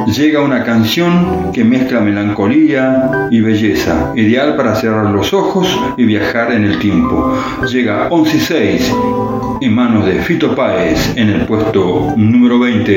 llega una canción que mezcla melancolía y belleza, ideal para cerrar los ojos y viajar en el tiempo. Llega 11 y 6 en manos de Fito Páez en el puesto número 20.